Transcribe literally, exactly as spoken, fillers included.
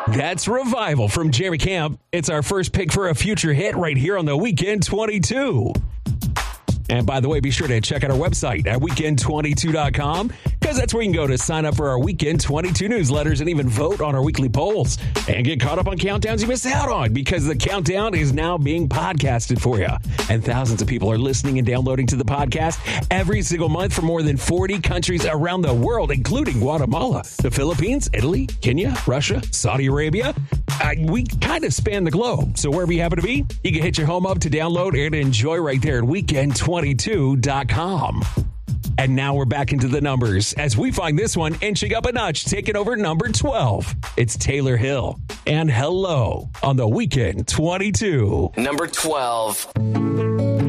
That's Revival from Jeremy Camp. It's our first pick for a future hit right here on the Weekend twenty-two. And by the way, be sure to check out our website at weekend twenty-two dot com because that's where you can go to sign up for our Weekend twenty-two newsletters and even vote on our weekly polls and get caught up on countdowns you missed out on because the countdown is now being podcasted for you. And thousands of people are listening and downloading to the podcast every single month from more than forty countries around the world, including Guatemala, the Philippines, Italy, Kenya, Russia, Saudi Arabia. Uh, we kind of span the globe. So wherever you happen to be, you can hit your home up to download and enjoy right there at weekend twenty-two dot com. And now we're back into the numbers as we find this one inching up a notch, taking over number twelve. It's Taylor Hill and Hello on the Weekend twenty-two. Number twelve.